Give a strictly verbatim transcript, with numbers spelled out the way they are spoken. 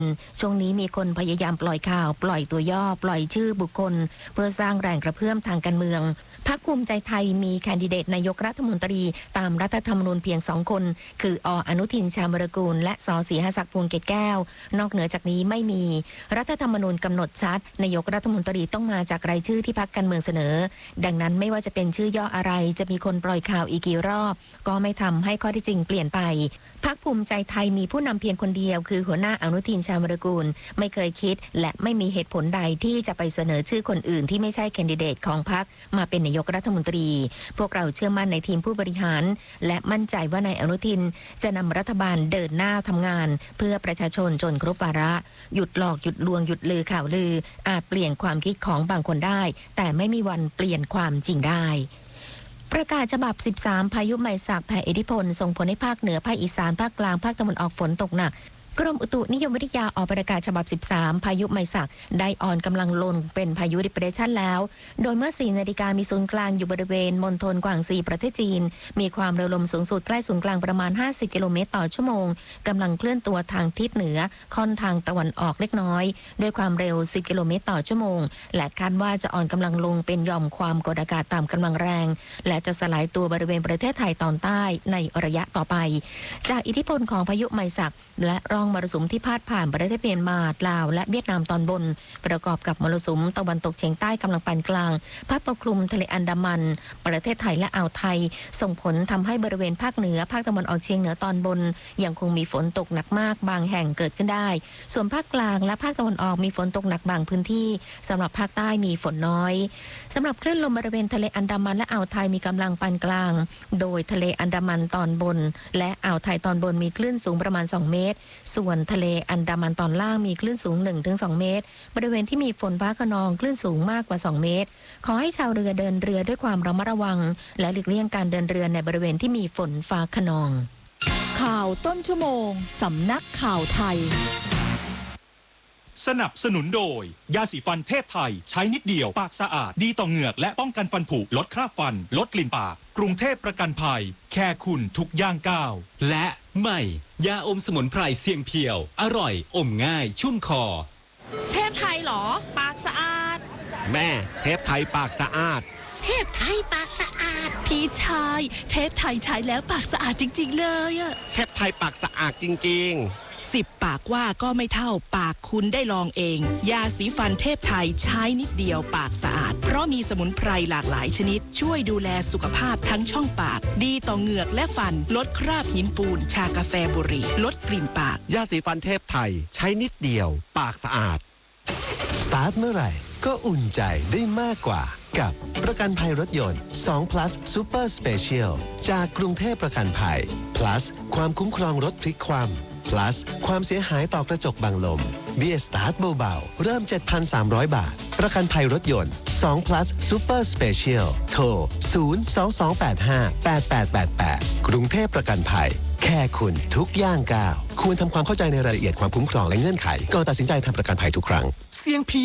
ช่วงนี้มีคนพยายามปล่อยข่าวปล่อยตัวย่อปล่อยชื่อบุคคลเพื่อสร้างแรงกระเพื่อมทางการเมืองพรรคภูมิใจไทยมีแคนดิเดตนายกรัฐมนตรีตามรัฐธรรมนูญเพียงสองคนคือออนุทินชาญวิรากูลและสศรีหศักดิ์พวงเกตแก้วนอกเหนือจากนี้ไม่มีรัฐธรรมนูญกำหนดชัดนายกรัฐมนตรีต้องมาจากรายชื่อที่พรรคการเมืองเสนอดังนั้นไม่ว่าจะเป็นชื่อย่ออะไรจะมีคนปล่อยข่าวอีกกี่รอบก็ไม่ทำให้ข้อที่จริงเปลี่ยนไปพรรคภูมิใจไทยมีผู้นำเพียงคนเดียวคือหัวหน้าอนุทินชาญวิรากูลไม่เคยคิดและไม่มีเหตุผลใดที่จะไปเสนอชื่อคนอื่นที่ไม่ใช่แคนดิเดตของพรรคมาเป็นนายกรัฐมนตรีพวกเราเชื่อมั่นในทีมผู้บริหารและมั่นใจว่านายอนุทินจะนำรัฐบาลเดินหน้าทำงานเพื่อประชาชนจนครบวาระหยุดหลอกหยุดลวงหยุดลือข่าวลืออาจเปลี่ยนความคิดของบางคนได้แต่ไม่มีวันเปลี่ยนความจริงได้ประกาศฉบับสิบสามพายุไมศักแผ่อิทธิพลส่งผลให้ภาคเหนือภาคอีสานภาคกลางภาคตะวันออกฝนตกหนักกรมอุตุนิยมวิทยาออกประกาศฉบับสิบสามพายุไมศักได้อ่อนกำลังลงเป็นพายุ Depression แล้วโดยเมื่อสี่นาฬิกามีศูนย์กลางอยู่บริเวณมณฑลกวางซีประเทศจีนมีความเร็วลมสูงสุดใกล้ศูนย์กลางประมาณห้าสิบกิโลเมตรต่อชั่วโมงกำลังเคลื่อนตัวทางทิศเหนือค่อนทางตะวันออกเล็กน้อยด้วยความเร็วสิบกิโลเมตรต่อชั่วโมงและคาดว่าจะอ่อนกำลังลงเป็นหย่อมความกดอากาศต่ำกำลังแรงและจะสลายตัวบริเวณประเทศไทยตอนใต้ในระยะต่อไปจากอิทธิพลของพายุไมศักและร่องมรสุมที่พาดผ่านประเทศเมียนมาลาวและเวียดนามตอนบนประกอบกับมรสุมตะวันตกเฉียงใต้กำลังปานกลางพัดปกคลุมทะเลอันดามันประเทศไทยและอ่าวไทยส่งผลทำให้บริเวณภาคเหนือภาคตะวันออกเฉียงเหนือตอนบนยังคงมีฝนตกหนักมากบางแห่งเกิดขึ้นได้ส่วนภาคกลางและภาคตะวันออกมีฝนตกหนักบางพื้นที่สำหรับภาคใต้มีฝนน้อยสำหรับคลื่นลมบริเวณทะเลอันดามันและอ่าวไทยมีกำลังปานกลางโดยทะเลอันดามันตอนบนและอ่าวไทยตอนบนมีคลื่นสูงประมาณสองเมตรส่วนทะเลอันดามันตอนล่างมีคลื่นสูง หนึ่งถึงสอง เมตรบริเวณที่มีฝนฟ้าคะนองคลื่นสูงมากกว่าสองเมตรขอให้ชาวเรือเดินเรือด้วยความระมัดระวังและหลีกเลี่ยงการเดินเรือในบริเวณที่มีฝนฟ้าคะนองข่าวต้นชั่วโมงสำนักข่าวไทยสนับสนุนโดยยาสีฟันเทพไทยใช้นิดเดียวปากสะอาดดีต่อเหงือกและป้องกันฟันผุลดคราบฟันลดกลิ่นปากกรุงเทพประกันภัยแค่คุณทุกย่างก้าวและใหม่ยาอมสมุนไพรเสียงเพียวอร่อยอมง่ายชุ่มคอเทพไทยเหรอปากสะอาดแม่เทพไทยปากสะอาดเทพไทยปากสะอาดพี่ชายเทพไทยใช้แล้วปากสะอาดจริงๆเลยอะเทพไทยปากสะอาดจริงๆสิบปากว่าก็ไม่เท่าปากคุณได้ลองเองยาสีฟันเทพไทยใช้นิดเดียวปากสะอาดเพราะมีสมุนไพรหลากหลายชนิดช่วยดูแลสุขภาพทั้งช่องปากดีต่อเหงือกและฟันลดคราบหินปูนชากาแฟบุหรี่ลดกลิ่นปากยาสีฟันเทพไทยใช้นิดเดียวปากสะอาดสตาร์ทเมื่อไหร่ก็อุ่นใจได้มากกว่ากับประกันภัยรถยนต์ สอง plus Super Special จากกรุงเทพประกันภัย plus ความคุ้มครองรถพลิกคว่ำ plus ความเสียหายต่อกระจกบังลมเบี้ยสตาร์ทเบาๆเริ่ม เจ็ดพันสามร้อย บาทประกันภัยรถยนต์ สอง plus Super Special โทร ศูนย์ สอง สอง แปด ห้า แปด แปด แปด แปด กรุงเทพประกันภัยแค่คุณทุกย่างก้าวควรทำความเข้าใจในรายละเอียดความคุ้มครองและเงื่อนไขก่อนตัดสินใจทำประกันภัยทุกครั้งเสียงพี